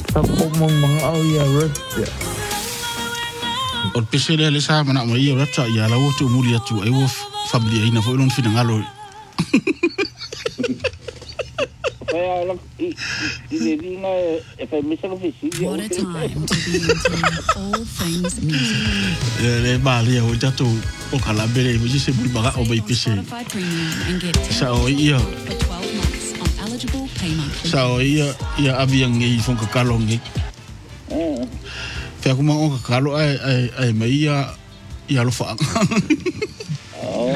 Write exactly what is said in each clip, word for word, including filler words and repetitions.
Tapos mong mga awya rat. O pese le le sa mana mo ia ratsa ia la wo tu muri atu ai wo family ina fo non fina ngalo. Kaya lang i na e fa misa ko fisi. What a time to be into all things music. Le ba le o tatu o kala bere mo se buri baga o bai pese. Sa o ia. Sa o ia ia aviang ngi fon ka kalong ngi. Eh. Fa kuma o ka kalo ai ai ai mai ia ia lo fa. Oh.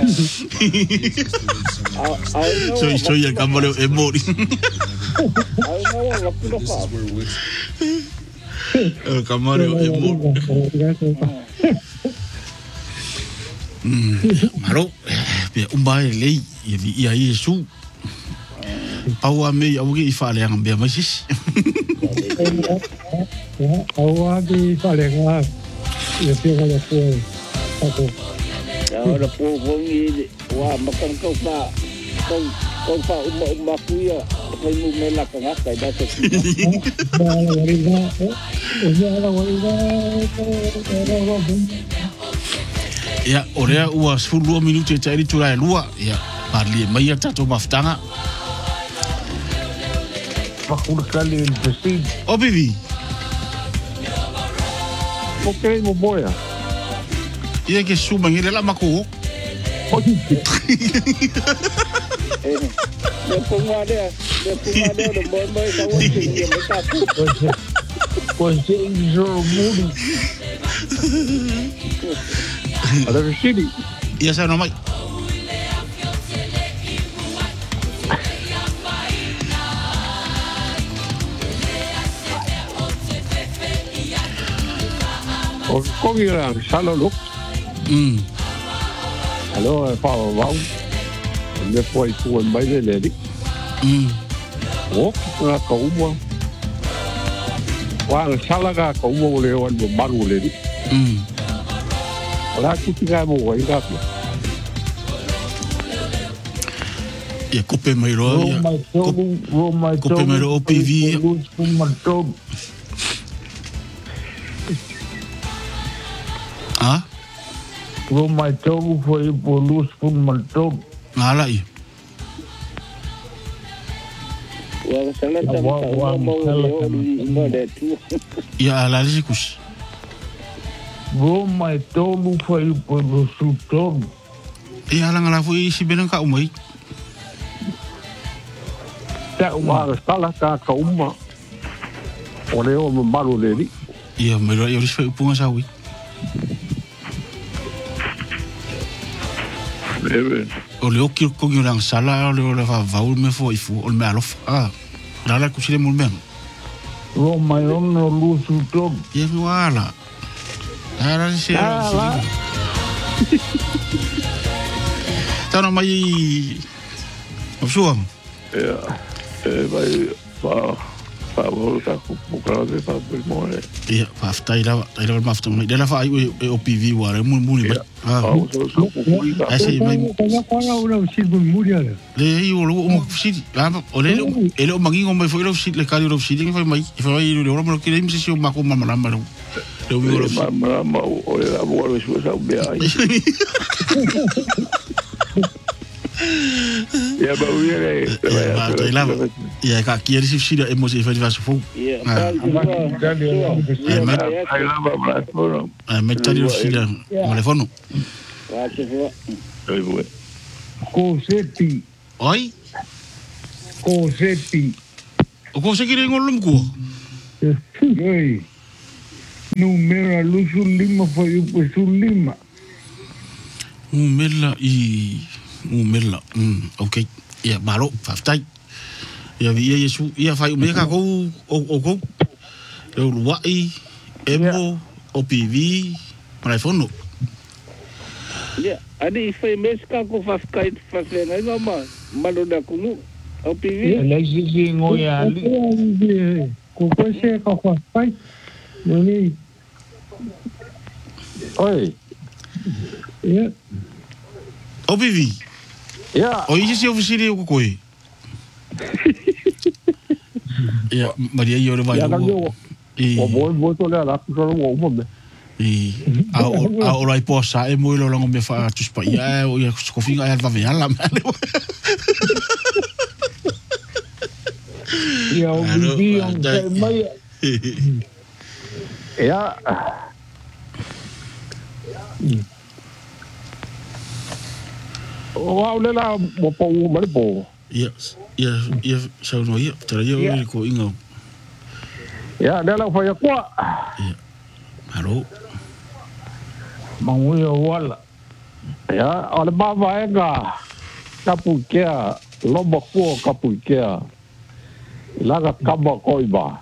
So so ia kamole e mori. Ai no la puta fa. Eh kamole e mori. Mm, maro pe umbai lei ia ia Yesu. Pau a me au ki fa le ngam be masis. Au a ki fa le ngam. Ia pe ga le po. Ako. Ya ora po ko ni wa makan ko fa. Ko ko fa umma umma kuya. Ko mu me la ka ngaka da to. Ba la wariga. O ya la wariga. Ya orea ua sepuluh minuto e tairi tura e lua. Ya parli mai a tato maftanga. Pakul kali prestige. O bibi. Okay mo boya. Ia ke suma ngile la mako. Eh. Le pongo de, le pongo de de boy boy ka wo ti ye me ta ku. Pues yo mudo. Ada sini. Ia sa no mai. O kogira salo look. Mm. Hello, fa wa. Le foi tu en baile le di. Mm. O na ka umo. Wa sala ka ka umo le wan bo maru le di. Mm. Ora ku ti ga mo wa ina. Ia kope mai roa ia. Kope mai roa O P V. Ah? Ro mai togu foi polus pun mantog. Ngala ia. Wa sala ta wa mo mo de tu. Ia ala lisikus. Ro mai togu foi polus tog. Ia ala ngala foi si benang ka umai. Ta wa sala ka ka umma. Ore o maru le di. Ia mai roa ia ris foi punga sawi. O le oki kongi orang sala o le o le fa vaul me fo ifu o le me alof ah la la kusile mul men ro mai ono lusu tog ye wala ara se tano mai opsuam ya eh vai pa pa volta ku pukra de pa primore ya pa ftai la tai la mafta mai de la fa o P V wa mul mul mai ah ese mai ya para una sit mul muria le i o lo mo sit la o le ele o mangi ngomai foi lo sit le kali lo sit foi mai foi lo lo mo que le se o mako mama la maro le o lo mama mama o le la bo su sa be ai ya ba uire ya tai la ya ka kier si sida emo se fai vaso fo Ya. ah metali o sida telefono Wa se fo. Oi bue ko sepi oi ko sepi o ko se kire ngolum ko oi numero lusu lima foi o lima umela i umela mm okay ya balo faftai ya via Yesu ia fai me ka ko o o ko o luai emo O P V telefono Ya, ani foi mes ka ko fa kai fa fenga no ma malo da kunu O P V. La jiji ngoya ali ko ko se ka fa pai ni oi ya O P V ya o isi se ofisiri o ko koi ia Maria yo le vai Ya kan yo i o boy boy to le ala ku so mo mo me i a a o rai po sa e mo lo longo me fa tu spa ia o ia ko finga ia va via la male ia o bibi on se mai ya o wa le la mo po mo le po ia ia ia sa no ia tra yo ko inga ya le la fa ya kwa ia haro mangui o wala ya o le ba va ga kapu kia lobo ko kapu kia laga kaba koi ba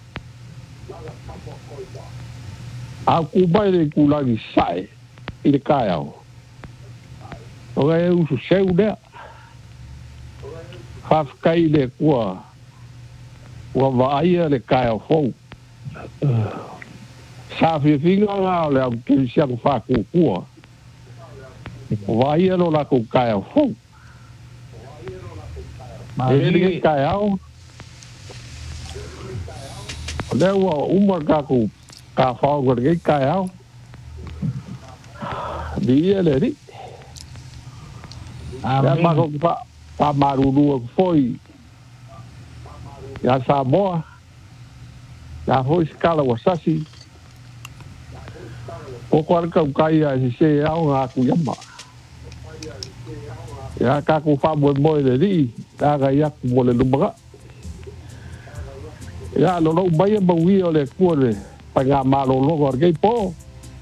a ku bai le ku la gi sai i le kai au o ga eu su seu de fa kai le ku wa va ai le kai au fo sa fi finga la le au ke sia ku fa ku ku va ai lo la ku kai au fo ma e le ri kai au le wa umar ka ku ka fa ko le kai au di le ri a ya ma mi ko pa pa maru ru foi ya sa mo ya foi skala wa sasi o ko ka kai ya se au nga ku yama ya ka ku fa mo mo le ri ta ga ya ku mo le lu ba ya lo lo ba ya ba wi o le ku le pa nga ma lo lo ko ke po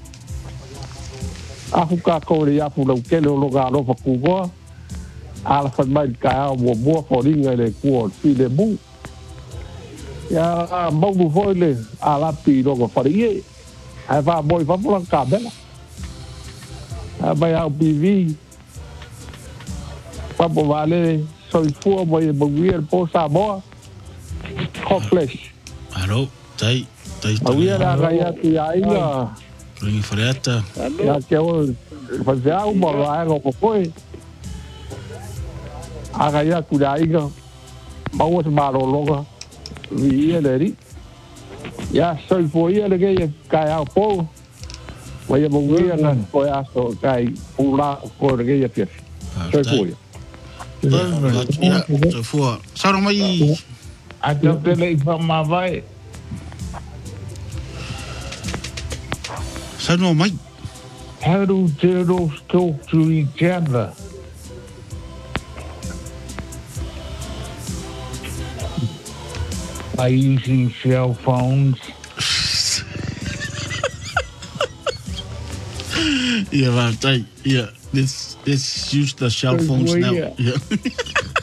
a fu ka ko le ya fu lo ke lo lo ga lo fa ku ko ala fa mai ka mo mo fo ri nga le ku fi le bu ya mo bu fo le ala pi lo ko fa ri ai va mo fa mo ka bela a ba ya bi vi pa bo vale so fu mo ye bo wi el po sa mo complex haro tai tai a wi la ga ya ti ai nga ringi fareta ya ke o fa ja u mo la ngo ko ko a ga ya ku dai nga ma wo ma lo lo ga vi le ri ya so fu ye le ge ka ya po wa ye bo wi nga ko ya so kai u la ko ge ya pi so fu ye ia te fua sa no mai a te pele i fa ma vai sa no mai how do turtles talk to each other by using cell phones ia va tai ia let's let's use the cell phones now Yeah. yeah